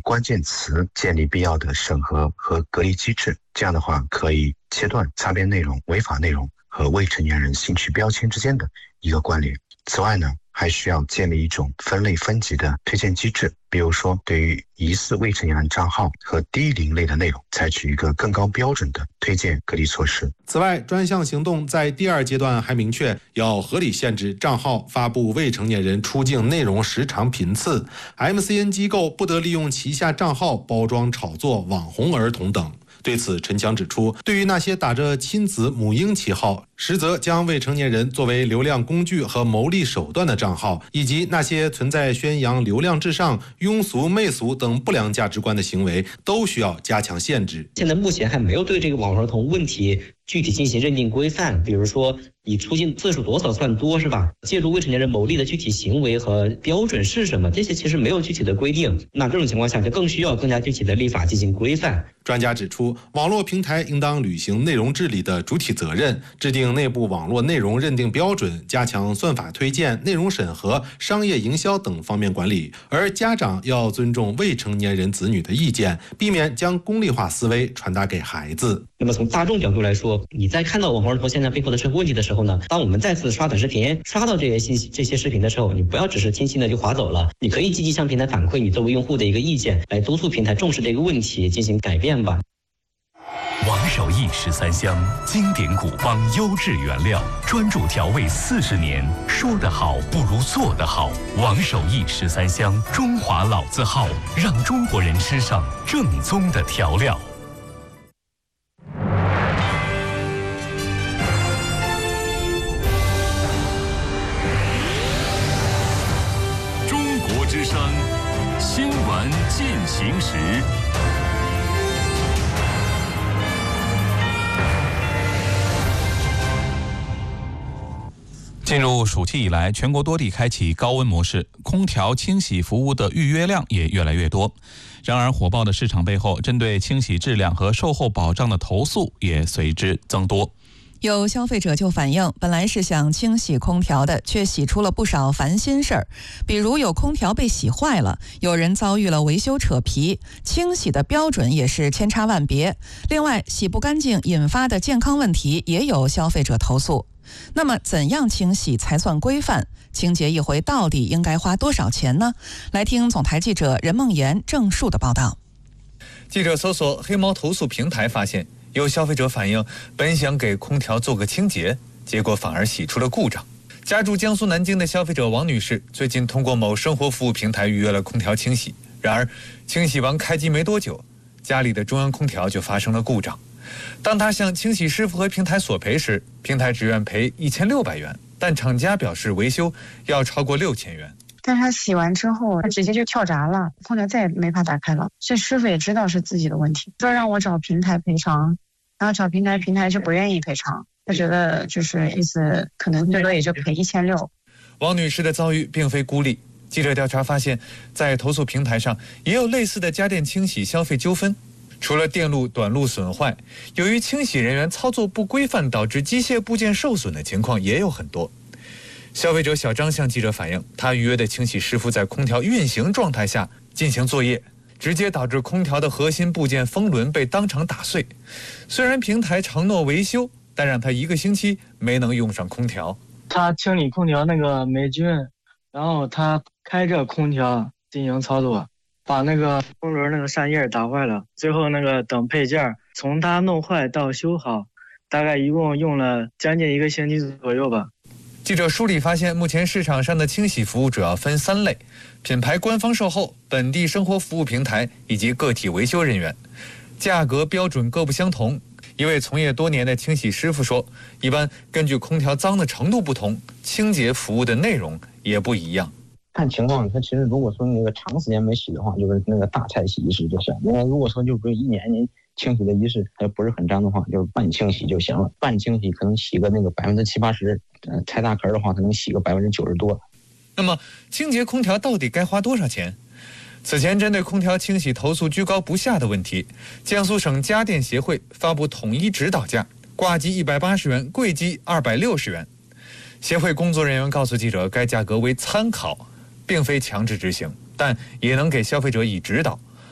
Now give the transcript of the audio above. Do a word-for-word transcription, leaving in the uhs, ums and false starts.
关键词，建立必要的审核和隔离机制。这样的话，可以切断擦边内容、违法内容和未成年人兴趣标签之间的一个关联。此外呢，还需要建立一种分类分级的推荐机制，比如说对于疑似未成年人账号和低龄类的内容，采取一个更高标准的推荐隔离措施。 此外，专项行动在第二阶段还明确要合理限制账号发布未成年人出境内容时长频次 ，M C N 机构不得利用旗下账号包装炒作网红儿童等。对此，陈强指出，对于那些打着亲子母婴旗号，实则将未成年人作为流量工具和牟利手段的账号，以及那些存在宣扬流量至上、庸俗媚俗等不良价值观的行为，都需要加强限制。 现在目前还没有对这个网红儿童问题具体进行认定规范，比如说你出境次数多少算多，是吧？借助未成年人牟利的具体行为和标准是什么？这些其实没有具体的规定。那这种情况下，就更需要更加具体的立法进行规范。 专家指出，网络平台应当履行内容治理的主体责任，制定内部网络内容认定标准，加强算法推荐、内容审核、商业营销等方面管理。而家长要尊重未成年人子女的意见，避免将功利化思维传达给孩子。 那么从大众角度来说，你在看到网红儿童现在背后的社会问题的时候呢，当我们再次刷短视频、刷到这些信息、这些视频的时候，你不要只是轻轻的就划走了，你可以积极向平台反馈你作为用户的一个意见，来督促平台重视这个问题，进行改变吧。 王守义十三香，经典古方，优质原料，专注调味四十年，说得好不如做得好。王守义十三香，中华老字号，让中国人吃上正宗的调料。 中国之声，新闻进行时。 进入暑期以来，全国多地开启高温模式，空调清洗服务的预约量也越来越多。然而，火爆的市场背后，针对清洗质量和售后保障的投诉也随之增多。 有消费者就反映，本来是想清洗空调的，却洗出了不少烦心事儿。比如有空调被洗坏了，有人遭遇了维修扯皮，清洗的标准也是千差万别。另外，洗不干净引发的健康问题也有消费者投诉。那么怎样清洗才算规范？清洁一回到底应该花多少钱呢？来听总台记者任梦妍、郑树的报道。 记者搜索黑猫投诉平台发现，有消费者反映，本想给空调做个清洁，结果反而洗出了故障。家住江苏南京的消费者王女士最近通过某生活服务平台预约了空调清洗，然而清洗完开机没多久，家里的中央空调就发生了故障。当她向清洗师傅和平台索赔时，平台只愿赔一千六百元，但厂家表示维修要超过六千元。 但是他洗完之后，他直接就跳闸了，空调再也没法打开了。所以师傅也知道是自己的问题，说让我找平台赔偿，然后找平台，平台就不愿意赔偿，他觉得就是意思可能最多也就赔一千六。 王女士的遭遇并非孤立，记者调查发现，在投诉平台上也有类似的家电清洗消费纠纷。除了电路短路损坏，由于清洗人员操作不规范导致机械部件受损的情况也有很多。消费者小张向记者反映，他预约的清洗师傅在空调运行状态下进行作业，直接导致空调的核心部件风轮被当场打碎。虽然平台承诺维修，但让他一个星期没能用上空调。 他清理空调那个霉菌，然后他开着空调进行操作，把那个风轮那个扇叶打坏了，最后那个等配件从他弄坏到修好，大概一共用了将近一个星期左右吧。 记者梳理发现，目前市场上的清洗服务主要分三类：品牌官方售后、本地生活服务平台以及个体维修人员。价格标准各不相同。一位从业多年的清洗师傅说，一般根据空调脏的程度不同，清洁服务的内容也不一样。 看情况，它其实如果说那个长时间没洗的话，就是那个大菜洗一次就行。那如果说就比如一年您清洗的仪式还不是很脏的话，就是半清洗就行了。半清洗可能洗个那个百分之七八十，呃，拆大壳的话可能洗个百分之九十多。 那么清洁空调到底该花多少钱？此前针对空调清洗投诉居高不下的问题，江苏省家电协会发布统一指导价，挂机一百八十元，柜机二百六十元。协会工作人员告诉记者，该价格为参考，并非强制执行，但也能给消费者以指导，